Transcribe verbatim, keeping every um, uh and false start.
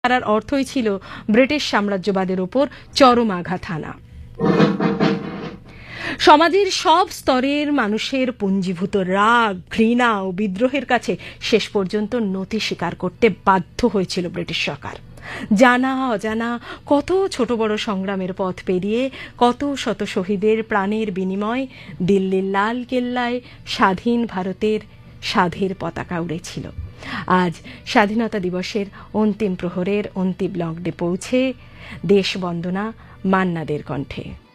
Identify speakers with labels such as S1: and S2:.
S1: তার অর্থই ছিল ব্রিটিশ সাম্রাজ্যবাদের উপর চরম আঘাত হানা। সমাজের সব স্তরের মানুষের পুঞ্জীভূত রাগ, ঘৃণা ও বিদ্রোহের কাছে শেষ পর্যন্ত নতি স্বীকার করতে বাধ্য হয়েছিল ব্রিটিশ সরকার। জানা অজানা কত ছোট বড় সংগ্রামের পথ পেরিয়ে, কত শত শহীদের প্রাণের বিনিময় দিল্লির লাল কেল্লায় স্বাধীন ভারতের স্বাধীর পতাকা উড়েছিল। আজ স্বাধীনতা দিবসের অন্তিম প্রহরের অন্তিম লগ্নে পৌঁছে দেশ বন্দনা মান্না দের কণ্ঠে।